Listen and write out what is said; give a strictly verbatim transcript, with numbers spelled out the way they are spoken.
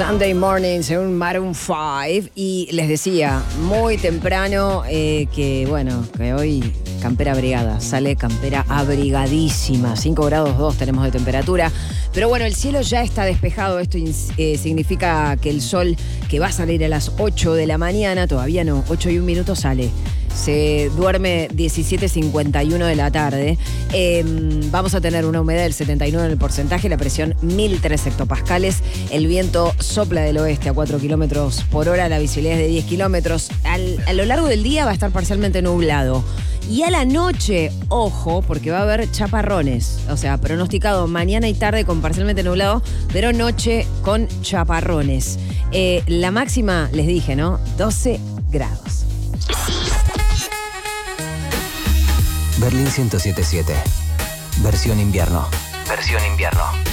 Sunday morning según Maroon cinco. Y les decía, muy temprano, eh, que bueno, que hoy campera abrigada. Sale campera abrigadísima. cinco grados dos tenemos de temperatura. Pero bueno, el cielo ya está despejado. Esto eh, significa que el sol que va a salir a las ocho de la mañana, todavía no, ocho y un minuto sale. Se duerme diecisiete cincuenta y uno de la tarde. Eh, vamos a tener una humedad del setenta y nueve en el porcentaje, la presión mil tres hectopascales. El viento sopla del oeste a cuatro kilómetros por hora, la visibilidad es de diez kilómetros. Al, a lo largo del día va a estar parcialmente nublado. Y a la noche, ojo, porque va a haber chaparrones. O sea, pronosticado mañana y tarde con parcialmente nublado, pero noche con chaparrones. Eh, la máxima, les dije, ¿no? doce grados. Berlín ciento siete punto siete. Versión invierno. Versión invierno.